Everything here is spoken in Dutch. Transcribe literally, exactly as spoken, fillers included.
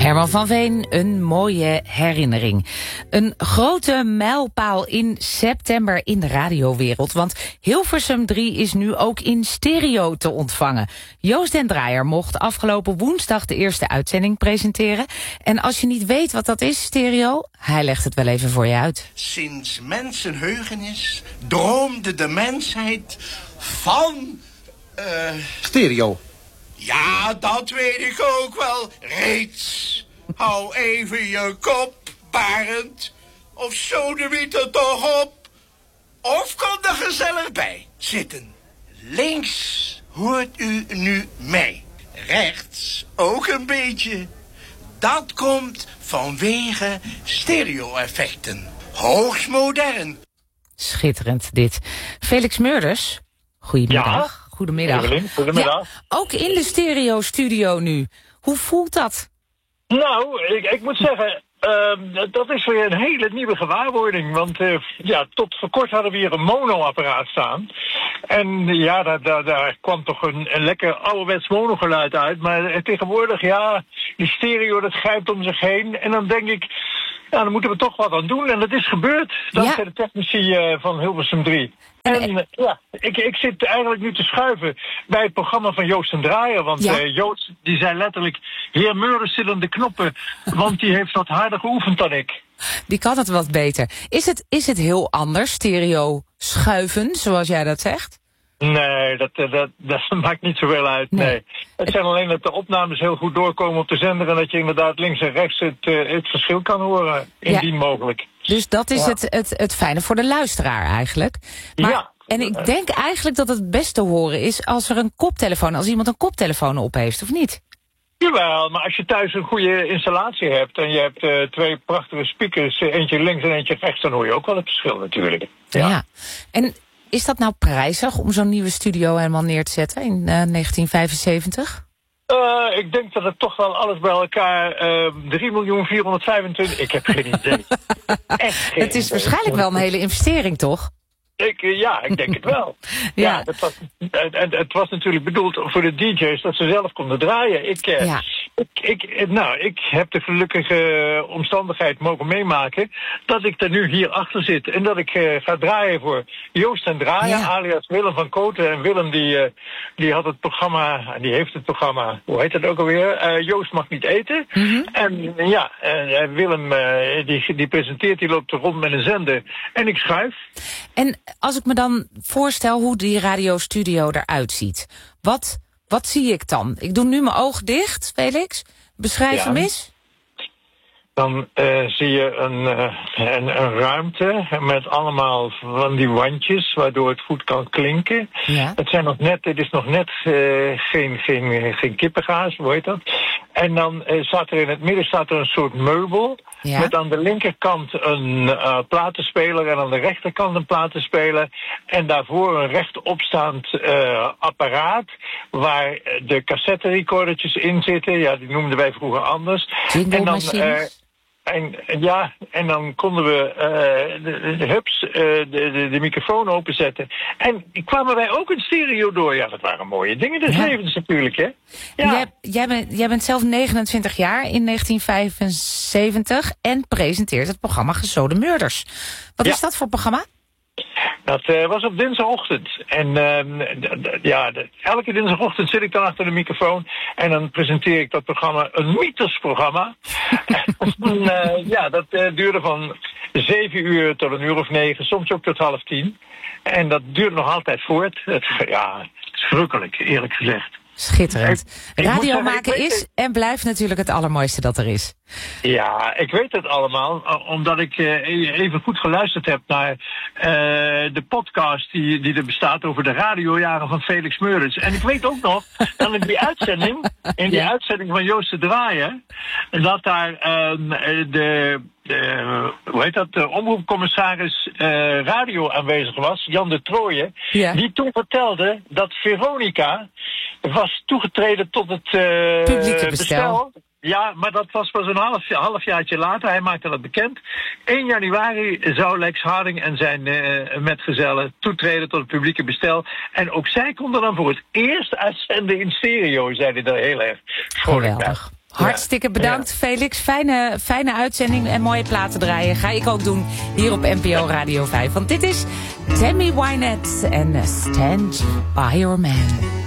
Herman van Veen, een mooie herinnering. Een grote mijlpaal in september in de radiowereld. Want Hilversum drie is nu ook in stereo te ontvangen. Joost den Draaier mocht afgelopen woensdag de eerste uitzending presenteren. En als je niet weet wat dat is, stereo, hij legt het wel even voor je uit. Sinds mensenheugenis droomde de mensheid van... Uh... stereo. Ja, dat weet ik ook wel reeds. Hou even je kop, Barend. Of sodemiet er toch op. Of kom er gezellig bij zitten. Links hoort u nu mij. Rechts ook een beetje. Dat komt vanwege stereo-effecten. Hoogst modern. Schitterend dit. Felix Meurders, goedemiddag. Ja. Goedemiddag. Evelien, goedemiddag. Ja, ook in de stereo-studio nu. Hoe voelt dat? Nou, ik, ik moet zeggen, uh, dat is weer een hele nieuwe gewaarwording. Want uh, ja, tot voor kort hadden we hier een monoapparaat staan. En ja, daar, daar, daar kwam toch een, een lekker ouderwets monogeluid uit. Maar uh, tegenwoordig, ja, die stereo, dat grijpt om zich heen. En dan denk ik, ja, dan moeten we toch wat aan doen. En dat is gebeurd, dankzij ja. de technici uh, van Hilversum drie. En uh, ja, ik, ik zit eigenlijk nu te schuiven bij het programma van Joost den Draaier. Want ja. uh, Joost, die zei letterlijk, heer Meurders zit aan de knoppen. Want die heeft wat harder geoefend dan ik. Die kan het wat beter. Is het, is het heel anders, stereo schuiven, zoals jij dat zegt? Nee, dat, dat, dat maakt niet zoveel uit, nee. nee. Het zijn alleen dat de opnames heel goed doorkomen op de zender... en dat je inderdaad links en rechts het, uh, het verschil kan horen, indien ja. mogelijk. Dus dat is ja. het, het, het fijne voor de luisteraar eigenlijk. Maar, ja. En ik denk eigenlijk dat het best te horen is als er een koptelefoon... als iemand een koptelefoon op heeft, of niet? Jawel, maar als je thuis een goede installatie hebt... en je hebt uh, twee prachtige speakers, eentje links en eentje rechts... dan hoor je ook wel het verschil natuurlijk. Ja, ja. En... is dat nou prijzig om zo'n nieuwe studio helemaal neer te zetten in uh, negentien vijfenzeventig? Uh, ik denk dat het toch wel alles bij elkaar uh, drie miljoen vierhonderdvijfentwintig... Ik heb geen idee. Echt geen het is idee. Waarschijnlijk wel een hele investering, toch? Ik, uh, ja, ik denk het wel. ja, ja het, was, het, het was natuurlijk bedoeld voor de D J's dat ze zelf konden draaien. Ik, uh, ja. ik, ik, nou, ik heb de gelukkige omstandigheid mogen meemaken dat ik er nu hier achter zit. En dat ik uh, ga draaien voor Joost den Draaier, ja. alias Willem van Kooten. En Willem die, uh, die had het programma, die heeft het programma, hoe heet het ook alweer? Uh, Joost mag niet eten. Mm-hmm. En ja, uh, Willem uh, die, die presenteert, die loopt er rond met een zender. En ik schuif. En als ik me dan voorstel hoe die radiostudio eruit ziet, wat, wat zie ik dan? Ik doe nu mijn oog dicht, Felix. Beschrijf ja. hem eens. Dan uh, zie je een, uh, een, een ruimte met allemaal van die wandjes waardoor het goed kan klinken. Ja. Het zijn nog net, het is nog net uh, geen, geen, geen kippengaas, hoe heet dat? En dan uh, staat er in het midden staat er een soort meubel. Ja. Met aan de linkerkant een uh, platenspeler en aan de rechterkant een platenspeler. En daarvoor een rechtopstaand uh, apparaat waar de cassette recordertjes in zitten. Ja, die noemden wij vroeger anders. En dan, uh, en, ja, en dan konden we uh, de, de hups, uh, de, de, de microfoon openzetten. En kwamen wij ook een stereo door. Ja, dat waren mooie dingen des ja. levens natuurlijk, hè. Ja. Jij, jij, bent, jij bent zelf negenentwintig jaar in negentien vijfenzeventig en presenteert het programma Gezode Meurders. Wat ja. is dat voor programma? Dat uh, was op dinsdagochtend. En uh, d- d- ja, d- elke dinsdagochtend zit ik dan achter de microfoon en dan presenteer ik dat programma, een mythosprogramma. en, uh, ja, dat uh, duurde van zeven uur tot een uur of negen, soms ook tot half tien. En dat duurt nog altijd voort. Het, ja, het is verrukkelijk, eerlijk gezegd. Schitterend. Radio maken is en blijft natuurlijk het allermooiste dat er is. Ja, ik weet het allemaal, omdat ik uh, even goed geluisterd heb naar uh, de podcast die, die er bestaat over de radiojaren van Felix Meurders. En ik weet ook nog, dat in die uitzending, in die ja. uitzending van Joost den Draaier, dat daar uh, de... De, hoe heet dat, de omroepcommissaris uh, radio aanwezig was, Jan de Trooijen, ja. die toen vertelde dat Veronica was toegetreden tot het uh, publieke bestel. bestel. Ja, maar dat was pas een half, halfjaartje later. Hij maakte dat bekend. één januari zou Lex Harding en zijn uh, metgezellen toetreden tot het publieke bestel. En ook zij konden dan voor het eerst uitzenden in stereo, zei hij daar heel erg vrolijk bij. Hartstikke bedankt, ja. Felix. Fijne, fijne uitzending en mooie platen draaien. Ga ik ook doen hier op N P O Radio vijf. Want dit is Tammy Wynette en Stand By Your Man.